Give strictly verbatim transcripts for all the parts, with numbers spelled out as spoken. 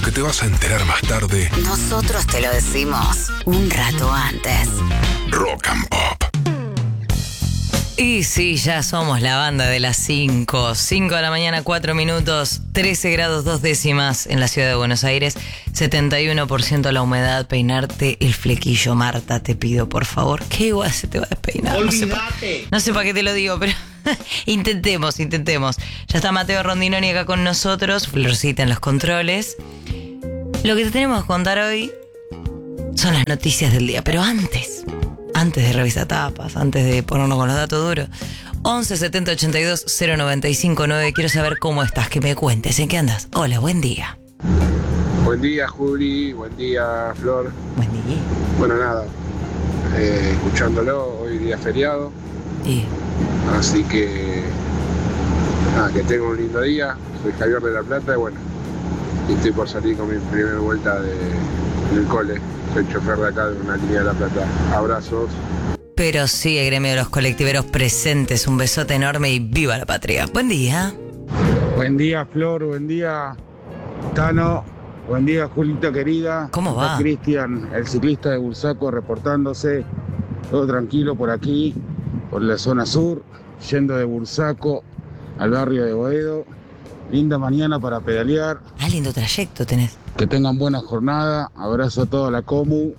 que te vas a enterar más tarde. Nosotros te lo decimos un rato antes. Rock and Pop. Y sí, ya somos la banda de las cinco. cinco de la mañana, cuatro minutos, trece grados dos décimas en la ciudad de Buenos Aires, setenta y uno por ciento la humedad. Peinarte el flequillo, Marta, te pido, por favor. Que igual se te va a despeinar. Olvídate. No sé para qué te lo digo, pero intentemos, intentemos. Ya está Mateo Rondinoni acá con nosotros, Florcita en los controles. Lo que te tenemos que contar hoy son las noticias del día, pero antes... Antes de revisar tapas, antes de ponernos con los datos duros. once setenta ochenta y dos cero noventa y cinco nueve. Quiero saber cómo estás, que me cuentes, ¿en qué andas? Hola, buen día. Buen día, Juli. Buen día, Flor. Buen día. Bueno, nada. Eh, escuchándolo, hoy día feriado. Y... Así que... Nada, que tengo un lindo día. Soy Javier de La Plata y bueno. Y estoy por salir con mi primera vuelta de, del cole. Soy chofer de acá de una línea de La Plata. Abrazos. Pero sí, el gremio de los colectiveros presentes. Un besote enorme y viva la patria. Buen día. Buen día, Flor. Buen día, Tano. Buen día, Julita querida. ¿Cómo va? Cristian, el ciclista de Bursaco, reportándose. Todo tranquilo por aquí, por la zona sur, yendo de Bursaco al barrio de Boedo. Linda mañana para pedalear. Ah, lindo trayecto tenés. Que tengan buena jornada. Abrazo a toda la comu.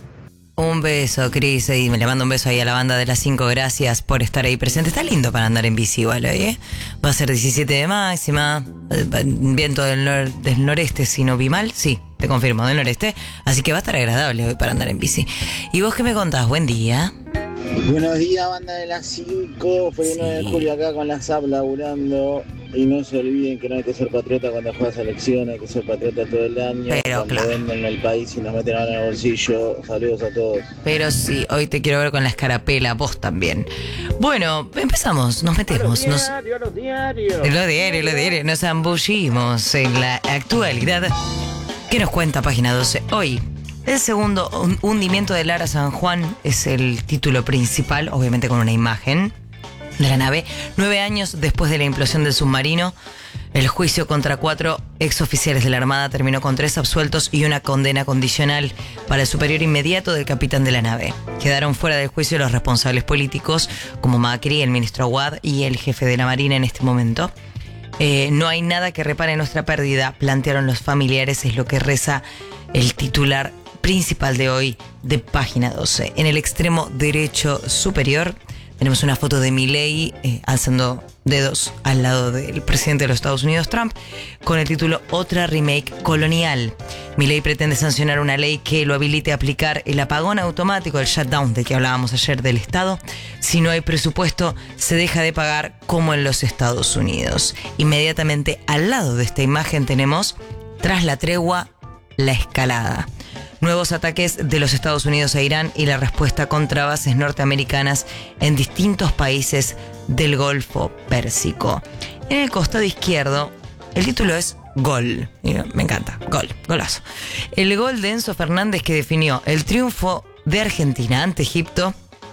Un beso, Cris, y me le mando un beso ahí a la banda de las cinco. Gracias por estar ahí presente. Está lindo para andar en bici igual hoy, ¿eh? Va a ser diecisiete de máxima. Viento del, nor- del noreste, si no vi mal. Sí, te confirmo, del noreste. Así que va a estar agradable hoy para andar en bici. ¿Y vos qué me contás? Buen día. Buenos días, banda de las cinco. Fue el nueve de julio acá con la S A P laburando. Y no se olviden que no hay que ser patriota cuando juega selección, hay que ser patriota todo el año. Pero cuando claro. venden el país y nos meten en el bolsillo. Saludos a todos. Pero sí, hoy te quiero ver con la escarapela, vos también. Bueno, empezamos, nos metemos. Nos... Diario, los diarios. En lo diario, lo diario, nos zambullimos en la actualidad. ¿Qué nos cuenta página doce? Hoy, el segundo hundimiento de Lara San Juan es el título principal, obviamente con una imagen de la nave. Nueve años después de la implosión del submarino, el juicio contra cuatro exoficiales de la Armada terminó con tres absueltos y una condena condicional para el superior inmediato del capitán de la nave. Quedaron fuera del juicio los responsables políticos, como Macri, el ministro Aguad y el jefe de la Marina en este momento. Eh, no hay nada que repare nuestra pérdida, plantearon los familiares, es lo que reza el titular principal de hoy de página doce. En el extremo derecho superior tenemos una foto de Milei eh, alzando dedos al lado del presidente de los Estados Unidos, Trump, con el título Otra remake colonial. Milei pretende sancionar una ley que lo habilite a aplicar el apagón automático, el shutdown de que hablábamos ayer del Estado. Si no hay presupuesto, se deja de pagar como en los Estados Unidos. Inmediatamente al lado de esta imagen tenemos, tras la tregua, la escalada. Nuevos ataques de los Estados Unidos a Irán y la respuesta contra bases norteamericanas en distintos países del Golfo Pérsico. En el costado izquierdo, el título es Gol. Me encanta, gol, golazo. El gol de Enzo Fernández que definió el triunfo de Argentina ante Egipto.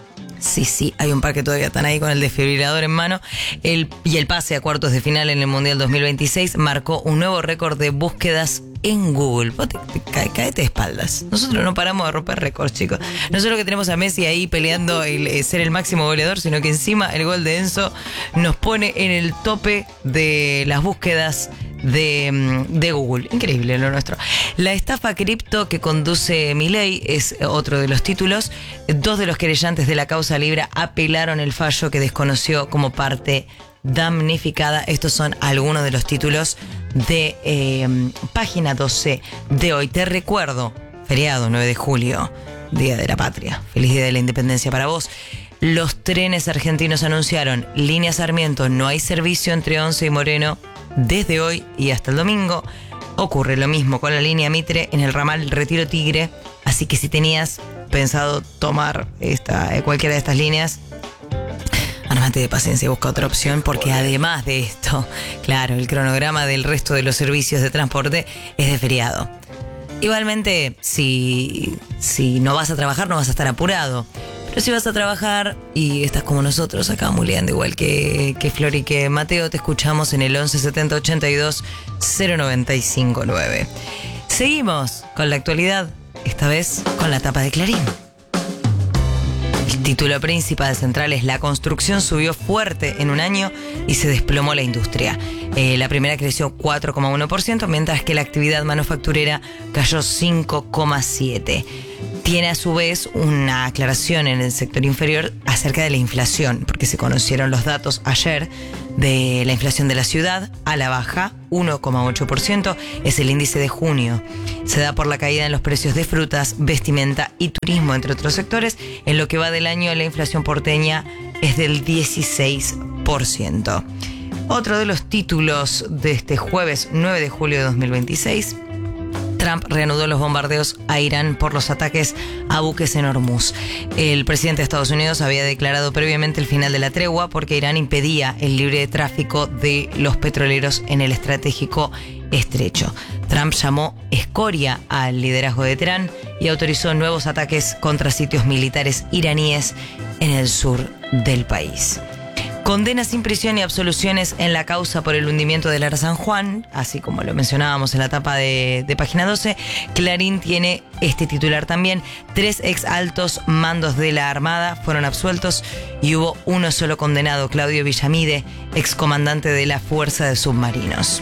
Sí, sí, hay un par que todavía están ahí con el desfibrilador en mano. El, y el pase a cuartos de final en el Mundial dos mil veintiséis marcó un nuevo récord de búsquedas en Google. Vos te, te, cae, caete de espaldas. Nosotros no paramos de romper récords, chicos. No solo que tenemos a Messi ahí peleando el, el ser el máximo goleador, sino que encima el gol de Enzo nos pone en el tope de las búsquedas de, de Google. Increíble lo nuestro. La estafa cripto que conduce Milei es otro de los títulos. Dos de los querellantes de la causa Libra apelaron el fallo que desconoció como parte damnificada. Estos son algunos de los títulos de eh, página doce de hoy. Te recuerdo, feriado nueve de julio, Día de la Patria. Feliz Día de la Independencia para vos. Los trenes argentinos anunciaron línea Sarmiento, no hay servicio entre Once y Moreno desde hoy y hasta el domingo. Ocurre lo mismo con la línea Mitre en el ramal Retiro Tigre, así que si tenías pensado tomar esta, cualquiera de estas líneas, armate de paciencia y busca otra opción, porque además de esto, claro, el cronograma del resto de los servicios de transporte es de feriado. Igualmente, si, si no vas a trabajar, no vas a estar apurado. Pero si vas a trabajar y estás como nosotros acá muleando, igual que, que Flor y que Mateo, te escuchamos en el once setenta ochenta y dos cero noventa y cinco nueve. Seguimos con la actualidad, esta vez con la tapa de Clarín. El título principal central es: la construcción subió fuerte en un año y se desplomó la industria. Eh, la primera creció cuatro coma uno por ciento, mientras que la actividad manufacturera cayó cinco coma siete por ciento. Tiene a su vez una aclaración en el sector inferior acerca de la inflación, porque se conocieron los datos ayer de la inflación de la ciudad a la baja, uno coma ocho por ciento, es el índice de junio. Se da por la caída en los precios de frutas, vestimenta y turismo, entre otros sectores. En lo que va del año, la inflación porteña es del dieciséis por ciento. Otro de los títulos de este jueves nueve de julio de dos mil veintiséis... Trump reanudó los bombardeos a Irán por los ataques a buques en Hormuz. El presidente de Estados Unidos había declarado previamente el final de la tregua porque Irán impedía el libre tráfico de los petroleros en el estratégico estrecho. Trump llamó escoria al liderazgo de Teherán y autorizó nuevos ataques contra sitios militares iraníes en el sur del país. Condena sin prisión y absoluciones en la causa por el hundimiento del Ara San Juan, así como lo mencionábamos en la tapa de, de Página doce. Clarín tiene este titular también: tres ex altos mandos de la Armada fueron absueltos y hubo uno solo condenado, Claudio Villamide, excomandante de la Fuerza de Submarinos.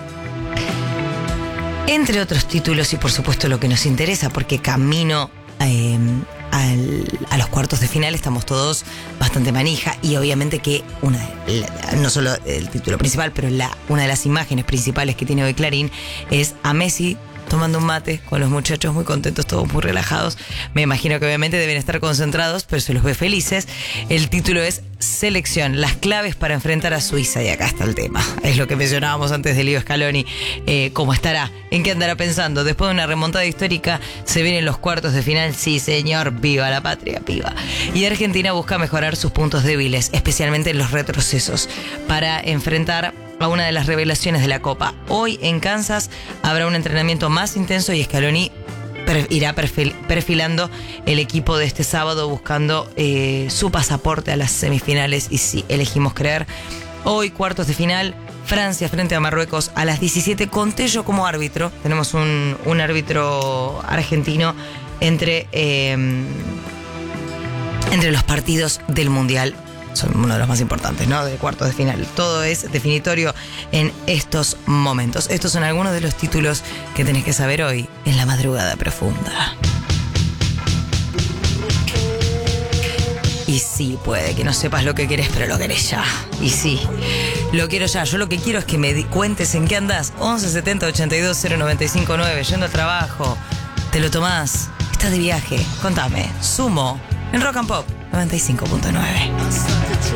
Entre otros títulos, y por supuesto lo que nos interesa, porque camino eh, al, a los cuartos de final estamos todos bastante manija, y obviamente que una la, no solo el título principal, pero la, una de las imágenes principales que tiene hoy Clarín es a Messi tomando un mate con los muchachos, muy contentos, todos muy relajados. Me imagino que obviamente deben estar concentrados, pero se los ve felices. El título es Selección, las claves para enfrentar a Suiza, y acá está el tema. Es lo que mencionábamos antes de Leo Scaloni. Eh, ¿Cómo estará? ¿En qué andará pensando? Después de una remontada histórica, se vienen los cuartos de final. Sí, señor, viva la patria, viva. Y Argentina busca mejorar sus puntos débiles, especialmente en los retrocesos, para enfrentar a una de las revelaciones de la Copa. Hoy en Kansas habrá un entrenamiento más intenso y Scaloni irá perfil, perfilando el equipo de este sábado, buscando eh, su pasaporte a las semifinales, y si elegimos creer. Hoy cuartos de final, Francia frente a Marruecos a las diecisiete, con Tello como árbitro. Tenemos un, un árbitro argentino entre, eh, entre los partidos del Mundial. Son uno de los más importantes, ¿no? De cuartos de final. Todo es definitorio en estos momentos. Estos son algunos de los títulos que tenés que saber hoy en la madrugada profunda. Y sí, puede que no sepas lo que querés, pero lo querés ya. Y sí, lo quiero ya. Yo lo que quiero es que me cuentes en qué andás. once setenta ochenta y dos cero noventa y cinco nueve. Yendo al trabajo, te lo tomás, estás de viaje. Contame. Sumo en Rock and Pop noventa y cinco punto nueve.